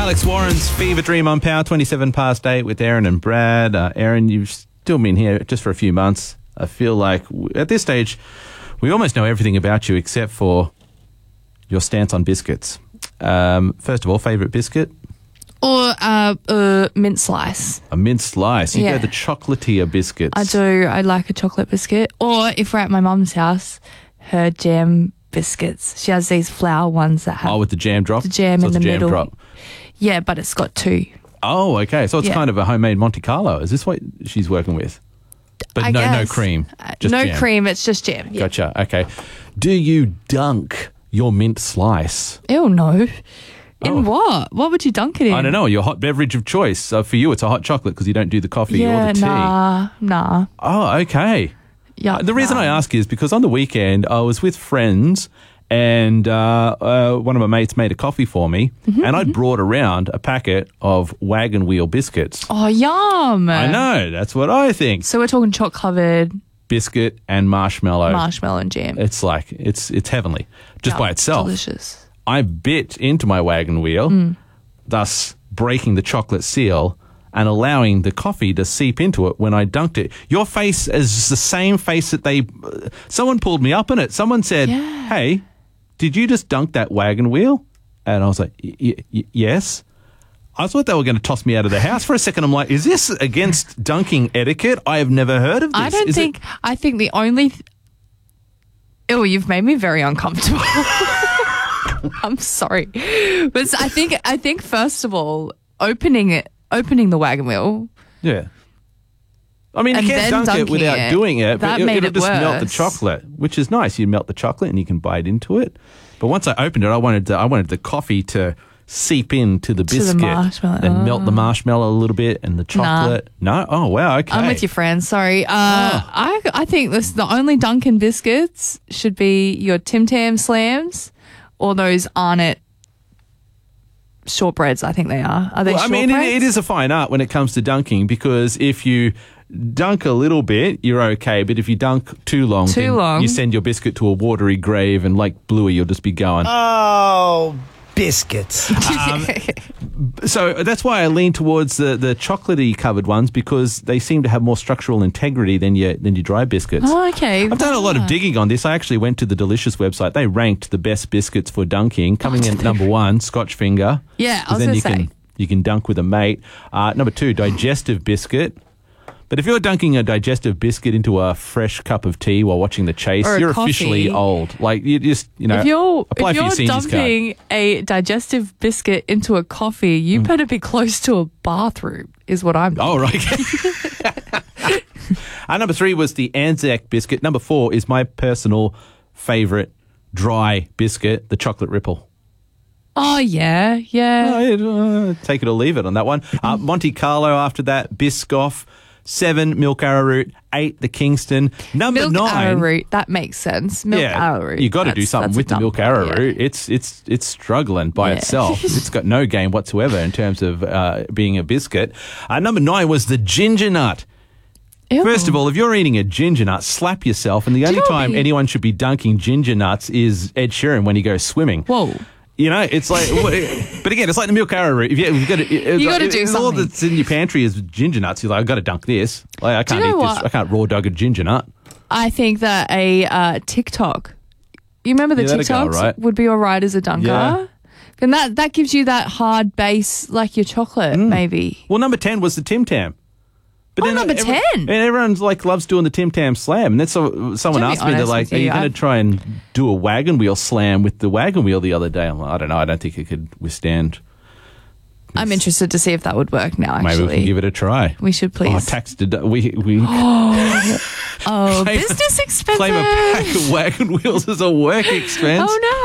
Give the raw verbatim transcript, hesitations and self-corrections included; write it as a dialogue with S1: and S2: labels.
S1: Alex Warren's Fever Dream on Power, twenty-seven past eight with Aaron and Brad. Uh, Aaron, you've still been here just for a few months. I feel like w- at this stage, we almost know everything about you except for your stance on biscuits. Um, first of all, favourite biscuit?
S2: Or uh, uh, mint slice.
S1: A mint slice. You
S2: Yeah.
S1: go the chocolatier biscuits.
S2: I do. I like a chocolate biscuit. Or if we're at my mum's house, her jam biscuits. She has these flour ones that have
S1: Oh, with the jam drop?
S2: the jam
S1: so
S2: in
S1: it's
S2: the
S1: a jam
S2: middle.
S1: drop.
S2: Yeah, but it's got two.
S1: Oh, okay. So it's
S2: Yeah.
S1: kind of a homemade Monte Carlo. Is this what she's working with? But
S2: I
S1: no, no
S2: guess.
S1: cream.
S2: Uh,
S1: Just
S2: no
S1: jam.
S2: cream. It's just jam. Yeah.
S1: Gotcha. Okay. Do you dunk your mint slice?
S2: Ew, no. In
S1: Oh.
S2: what? What would you dunk it in?
S1: I don't know. Your hot beverage of choice. So for you, it's a hot chocolate because you don't do the coffee
S2: Yeah,
S1: or the tea.
S2: nah, nah.
S1: Oh, okay.
S2: Yeah.
S1: Uh, the reason
S2: nah.
S1: I ask is because on the weekend I was with friends and uh, uh, one of my mates made a coffee for me
S2: Mm-hmm,
S1: and I brought around a packet of wagon wheel biscuits.
S2: Oh, yum.
S1: I know. That's what I think.
S2: So we're talking chocolate covered
S1: Biscuit and marshmallow.
S2: marshmallow and jam.
S1: It's like, it's it's heavenly just
S2: Yeah,
S1: by itself.
S2: Delicious.
S1: I bit into my wagon wheel,
S2: Mm.
S1: thus breaking the chocolate seal and allowing the coffee to seep into it when I dunked it. Your face is the same face that they... Uh, someone pulled me up in it. Someone said,
S2: Yeah.
S1: hey, did you just dunk that wagon wheel? And I was like, y- y- yes. I thought they were going to toss me out of the house for a second. I'm like, is this against dunking etiquette? I have never heard of this.
S2: I don't
S1: Is it-
S2: think. I think the only. Th- Ew, you've made me very uncomfortable. I'm sorry, but I think I think first of all, opening it, opening the wagon wheel.
S1: Yeah. I mean,
S2: And
S1: you can't
S2: then
S1: dunk it
S2: dunking
S1: without
S2: it.
S1: doing it,
S2: That
S1: but it,
S2: made
S1: it'll
S2: it
S1: just melt the
S2: worse.
S1: chocolate, which is nice. You melt the chocolate and you can bite into it. But once I opened it, I wanted the, I wanted the coffee to seep into the
S2: the
S1: biscuit,
S2: marshmallow.
S1: then melt the marshmallow a little bit and the chocolate. No, oh wow, okay.
S2: I'm with your friend. Sorry. Uh,
S1: Oh.
S2: I I think this the only Dunkin' biscuits should be your Tim Tam Slams or those Arnott shortbreads. I think they are. Are they?
S1: Well, I mean, it,
S2: shortbreads?
S1: it is a fine art when it comes to dunking because if you dunk a little bit, you're okay. But if you dunk too long,
S2: Too
S1: then
S2: long.
S1: you send your biscuit to a watery grave, and like Bluey, you'll just be going.
S3: Oh, biscuits.
S1: So that's why I lean towards the, the chocolatey covered ones because they seem to have more structural integrity than your than your dry biscuits.
S2: Oh, okay.
S1: I've done a lot of digging on this. I actually went to the Delicious website. They ranked the best biscuits for dunking. Coming in at number one, Scotch Finger.
S2: Yeah, I
S1: 'Cause
S2: was
S1: then
S2: gonna
S1: you
S2: say.
S1: can you can dunk with a mate. Uh, number two, Digestive Biscuit. But if you're dunking a digestive biscuit into a fresh cup of tea while watching The Chase,
S2: Or a
S1: you're
S2: coffee.
S1: officially old. Like you just you know
S2: If you're
S1: apply
S2: if
S1: for your
S2: you're
S1: seniors card.
S2: dumping a digestive biscuit into a coffee, you
S1: Mm.
S2: better be close to a bathroom. Is what I'm.
S1: Oh, right. uh, number three was the Anzac biscuit. Number four is my personal favourite dry biscuit, the chocolate ripple.
S2: Oh yeah, yeah.
S1: Uh, take it or leave it on that one. Uh, Monte Carlo after that, Biscoff. Seven, Milk Arrowroot. Eight, the Kingston. Number
S2: Milk
S1: nine.
S2: arrowroot. That makes sense. Milk arrowroot.
S1: You got to do
S2: That's-
S1: something
S2: that's a
S1: with the
S2: dump.
S1: milk
S2: Yeah.
S1: arrowroot. It's it's it's struggling by
S2: Yeah.
S1: itself. It's got no game whatsoever in terms of uh, being a biscuit. Uh, number nine was the ginger nut.
S2: Ew.
S1: First of all, if you're eating a ginger nut, slap yourself. And the only
S2: you know
S1: time
S2: what-
S1: anyone should be dunking ginger nuts is Ed Sheeran when he goes swimming.
S2: Whoa.
S1: You know, it's like, what- but again, it's like the milk arrowroot. If you, you've got to,
S2: You gotta do
S1: All
S2: something.
S1: that's in your pantry is ginger nuts. You're like, I've got to dunk this. Like, I can't
S2: you know
S1: eat this.
S2: what?
S1: I can't raw dog a ginger nut.
S2: I think that a uh, TikTok. You remember the
S1: Yeah, that'd go
S2: TikToks
S1: alright.
S2: would be all right as a dunker.
S1: Yeah.
S2: And that that gives you that hard base like your chocolate,
S1: Mm.
S2: maybe.
S1: Well, number ten was the Tim Tam. But
S2: Oh, number
S1: every-
S2: ten?
S1: And everyone's like loves doing the Tim Tam slam. And that's so, someone
S2: To be
S1: asked me, they're
S2: honest
S1: like,
S2: with
S1: are you
S2: you,
S1: going to
S2: I've-
S1: try and do a wagon wheel slam with the wagon wheel the other day? I'm like, I don't know. I don't think it could withstand.
S2: I'm interested to see if that would work now,
S1: Maybe
S2: actually.
S1: we can give it a try.
S2: We should
S1: Oh,
S2: please.
S1: tax dedu- we we
S2: Oh,
S1: claim-
S2: business expenses.
S1: claim a pack of wagon wheels as a work expense.
S2: Oh, no.